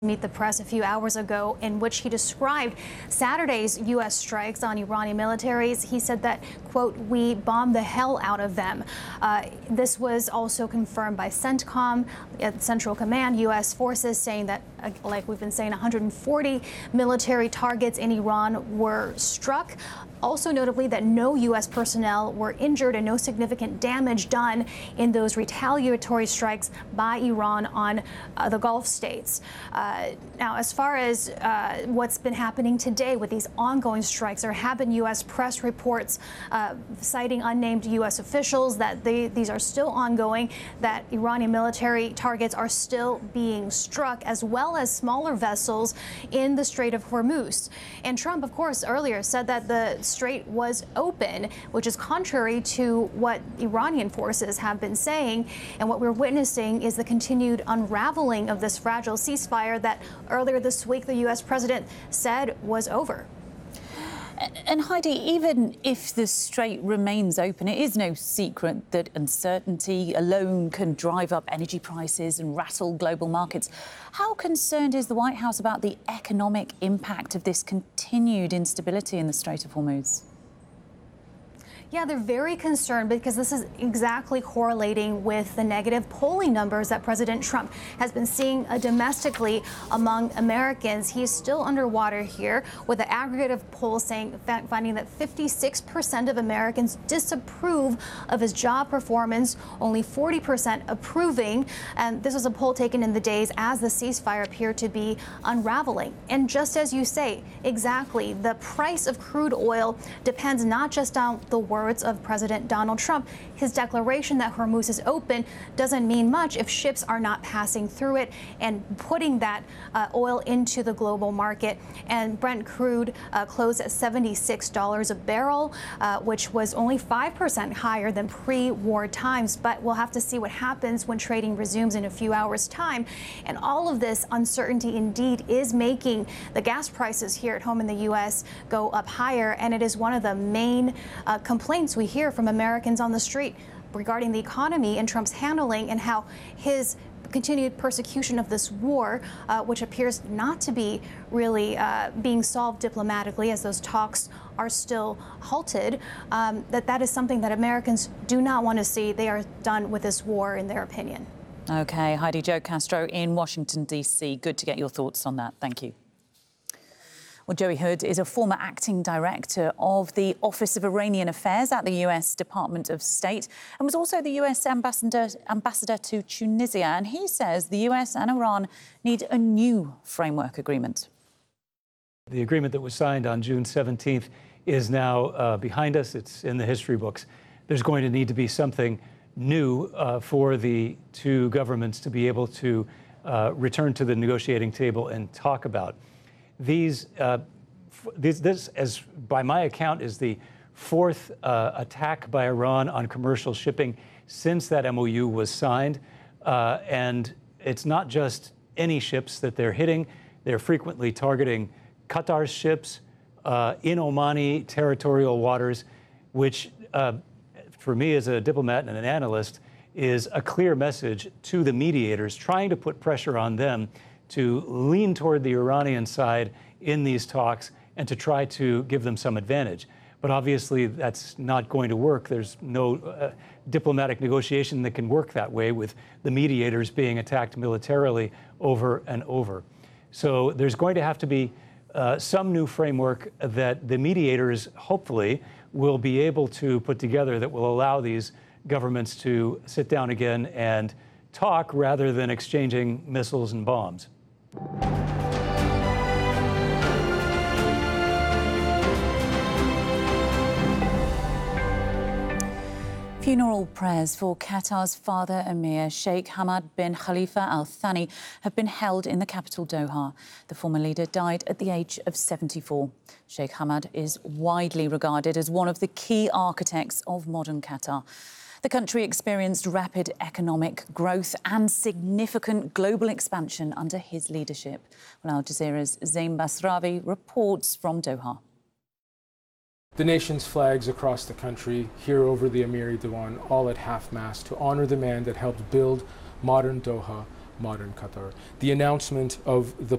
Meet the Press a few hours ago, in which he described Saturday's U.S. strikes on Iranian militaries. He said that, quote, "we bombed the hell out of them." This was also confirmed by CENTCOM, Central Command, U.S. forces, saying that, like we've been saying, 140 military targets in Iran were struck. Also notably that no U.S. personnel were injured and no significant damage done in those retaliatory strikes by Iran on the Gulf states. Now, as far as what's been happening today with these ongoing strikes, there have been U.S. press reports citing unnamed U.S. officials that these are still ongoing, that Iranian military targets are still being struck, as well as smaller vessels in the Strait of Hormuz. And Trump, of course, earlier said that the strait was open, which is contrary to what Iranian forces have been saying. And what we're witnessing is the continued unraveling of this fragile ceasefire that earlier this week the U.S. president said was over. And Heidi, even if the strait remains open, it is no secret that uncertainty alone can drive up energy prices and rattle global markets. How concerned is the White House about the economic impact of this continued instability in the Strait of Hormuz? Yeah, they're very concerned because this is exactly correlating with the negative polling numbers that President Trump has been seeing domestically among Americans. He's still underwater here, with the aggregate of polls finding that 56% of Americans disapprove of his job performance, only 40% approving. And this was a poll taken in the days as the ceasefire appeared to be unraveling. And just as you say, exactly, the price of crude oil depends not just on the words of President Donald Trump. His declaration that Hormuz is open doesn't mean much if ships are not passing through it and putting that oil into the global market. And Brent crude closed at $76 a barrel, which was only 5% higher than pre-war times. But we'll have to see what happens when trading resumes in a few hours' time. And all of this uncertainty indeed is making the gas prices here at home in the U.S. go up higher. And it is one of the main complaints we hear from Americans on the street regarding the economy and Trump's handling, and how his continued persecution of this war, which appears not to be really being solved diplomatically, as those talks are still halted, that is something that Americans do not want to see. They are done with this war, in their opinion. OK, Heidi Jo Castro in Washington, D.C. Good to get your thoughts on that. Thank you. Well, Joey Hood is a former acting director of the Office of Iranian Affairs at the U.S. Department of State and was also the U.S. ambassador to Tunisia. And he says the U.S. and Iran need a new framework agreement. The agreement that was signed on June 17th is now behind us. It's in the history books. There's going to need to be something new for the two governments to be able to return to the negotiating table and talk about. This, as by my account, is the fourth attack by Iran on commercial shipping since that MOU was signed. And it's not just any ships that they're hitting. They're frequently targeting Qatar's ships in Omani territorial waters, which, for me as a diplomat and an analyst, is a clear message to the mediators, trying to put pressure on them to lean toward the Iranian side in these talks and to try to give them some advantage. But obviously, that's not going to work. There's no diplomatic negotiation that can work that way, with the mediators being attacked militarily over and over. So there's going to have to be some new framework that the mediators, hopefully, will be able to put together that will allow these governments to sit down again and talk rather than exchanging missiles and bombs. Funeral prayers for Qatar's father Emir Sheikh Hamad bin Khalifa Al Thani have been held in the capital Doha. The former leader died at the age of 74. Sheikh Hamad is widely regarded as one of the key architects of modern Qatar. The country experienced rapid economic growth and significant global expansion under his leadership. Well, Al Jazeera's Zain Basrawi reports from Doha. The nation's flags across the country, here over the Amiri Diwan, all at half-mast to honor the man that helped build modern Doha, modern Qatar. The announcement of the